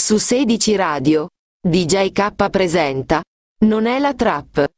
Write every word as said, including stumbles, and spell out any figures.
Su sedici Radio, D J K presenta Non è la trap.